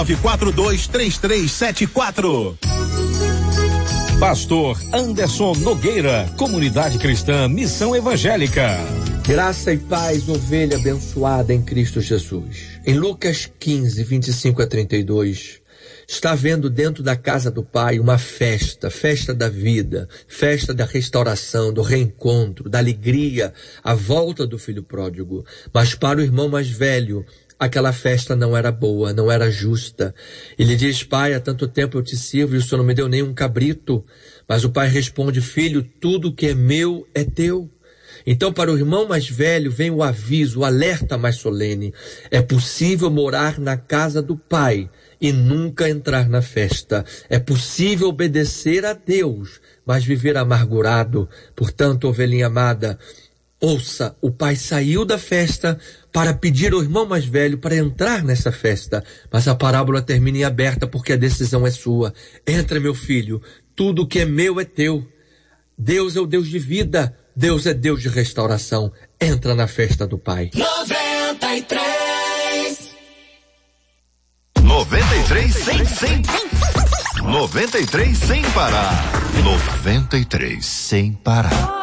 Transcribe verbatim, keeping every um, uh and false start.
nove quatro dois três três sete quatro. Pastor Anderson Nogueira, Comunidade Cristã Missão Evangélica. Graça e paz, ovelha abençoada em Cristo Jesus. Em Lucas quinze, vinte e cinco a trinta e dois, está havendo dentro da casa do Pai uma festa, festa da vida, festa da restauração, do reencontro, da alegria, a volta do filho pródigo. Mas para o irmão mais velho, aquela festa não era boa, não era justa. Ele diz: pai, há tanto tempo eu te sirvo e o senhor não me deu nem um cabrito. Mas o pai responde: filho, tudo que é meu é teu. Então, para o irmão mais velho, vem o aviso, o alerta mais solene. É possível morar na casa do Pai e nunca entrar na festa. É possível obedecer a Deus, mas viver amargurado. Portanto, ovelhinha amada, ouça, o pai saiu da festa para pedir ao irmão mais velho para entrar nessa festa. Mas a parábola termina em aberta porque a decisão é sua. Entra, meu filho, tudo que é meu é teu. Deus é o Deus de vida. Deus é Deus de restauração. Entra na festa do Pai. noventa e três noventa e três sem, sem, noventa e três sem parar. noventa e três sem parar.